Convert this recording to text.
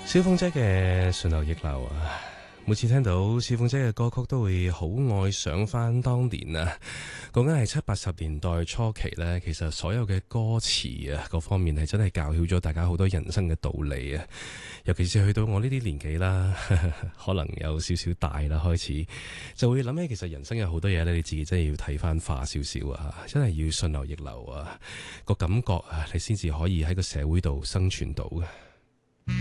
蕭鳳姐嘅順流逆流啊，每次聽到蕭鳳姐嘅歌曲都會好愛上翻當年啊，講緊係70、80年代初期呢，其實所有嘅歌詞啊各方面係真係教曉咗大家好多人生嘅道理啊，尤其是去到我呢啲年紀啦，可能有少少大啦，開始就會諗起其實人生有好多嘢呢，你自己真係要睇翻化少少啊，真係要順流逆流啊，個感覺啊，你先至可以喺個社會度生存到嘅。